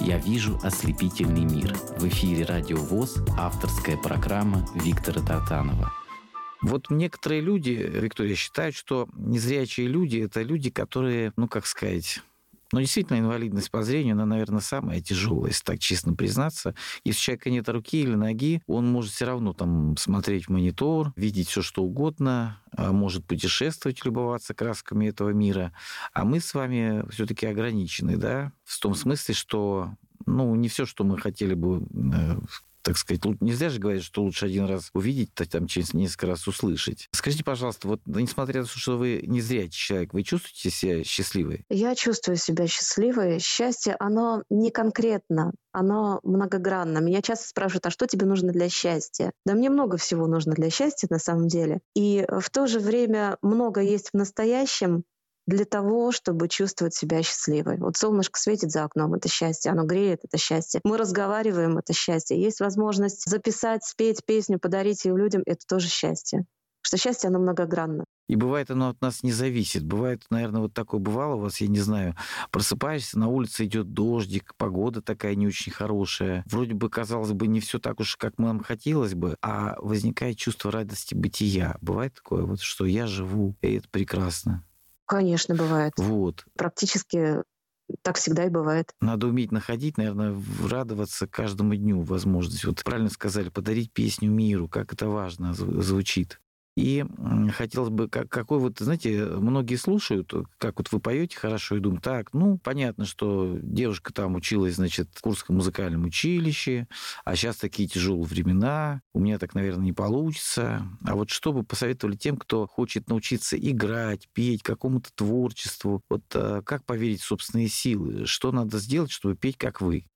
Я вижу ослепительный мир. В эфире Радио ВОС, авторская программа Виктора Тартанова. Вот некоторые люди, Виктория, считают, что незрячие люди — это люди, которые, действительно, инвалидность по зрению, она, наверное, самая тяжелая, если так честно признаться. Если у человека нет руки или ноги, он может все равно там смотреть в монитор, видеть все что угодно, может путешествовать, любоваться красками этого мира. А мы с вами все-таки ограничены, да, в том смысле, что, не все, что мы хотели бы, так сказать, нельзя же говорить, что лучше один раз увидеть, там через несколько раз услышать. Скажите, пожалуйста, вот несмотря на то, что вы незрячий человек, вы чувствуете себя счастливой? Я чувствую себя счастливой. Счастье, оно не конкретно, оно многогранно. Меня часто спрашивают, а что тебе нужно для счастья? Да мне много всего нужно для счастья на самом деле. И в то же время много есть в настоящем, для того, чтобы чувствовать себя счастливой. Вот солнышко светит за окном — это счастье, оно греет — это счастье. Мы разговариваем — это счастье. Есть возможность записать, спеть песню, подарить ее людям — это тоже счастье. Что счастье, оно многогранно. И бывает, оно от нас не зависит. Бывает, наверное, вот такое бывало у вас, я не знаю, просыпаешься, на улице идет дождик, погода такая не очень хорошая. Вроде бы, казалось бы, не все так уж, как нам хотелось бы, а возникает чувство радости бытия. Бывает такое, вот, что я живу, и это прекрасно. Конечно, бывает. Вот. Практически так всегда и бывает. Надо уметь находить, наверное, радоваться каждому дню возможность. Вот правильно сказали, подарить песню миру, как это важно звучит. И хотелось бы, какой вот, знаете, многие слушают, как вот вы поете хорошо, и думают, так, понятно, что девушка там училась, в Курском музыкальном училище, а сейчас такие тяжелые времена, у меня так, наверное, не получится. А вот что бы посоветовали тем, кто хочет научиться играть, петь, какому-то творчеству? Вот как поверить в собственные силы? Что надо сделать, чтобы петь, как вы?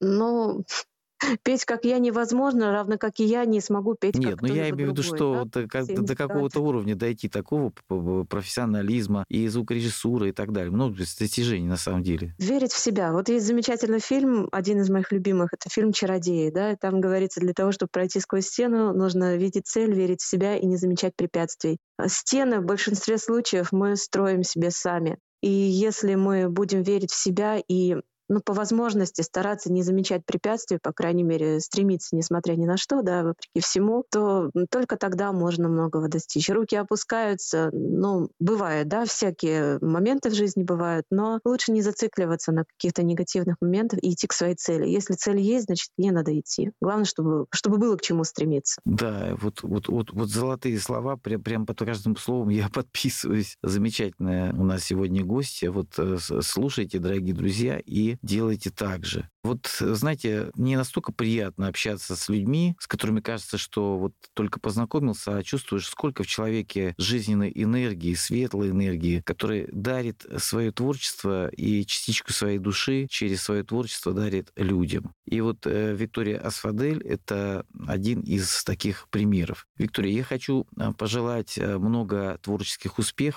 Петь, как я, невозможно, равно как и я не смогу петь, Нет, как кто-либо я имею в виду, что до какого-то уровня дойти, такого профессионализма и звукорежиссуры и так далее. Много достижений на самом деле. Верить в себя. Вот есть замечательный фильм, один из моих любимых, это фильм «Чародеи». Да? И там говорится, для того, чтобы пройти сквозь стену, нужно видеть цель, верить в себя и не замечать препятствий. Стены в большинстве случаев мы строим себе сами. И если мы будем верить в себя и по возможности стараться не замечать препятствий, по крайней мере, стремиться, несмотря ни на что, да, вопреки всему, то только тогда можно многого достичь. Руки опускаются, бывает, да, всякие моменты в жизни бывают, но лучше не зацикливаться на каких-то негативных моментах и идти к своей цели. Если цель есть, значит, не надо идти. Главное, чтобы было к чему стремиться. Да, вот золотые слова, прям под каждым словом я подписываюсь. Замечательная у нас сегодня гостья. Вот слушайте, дорогие друзья, и делайте так же. Вот, знаете, мне настолько приятно общаться с людьми, с которыми кажется, что вот только познакомился, а чувствуешь, сколько в человеке жизненной энергии, светлой энергии, которая дарит свое творчество и частичку своей души через свое творчество дарит людям. И вот Виктория Асфадель — это один из таких примеров. Виктория, я хочу пожелать много творческих успехов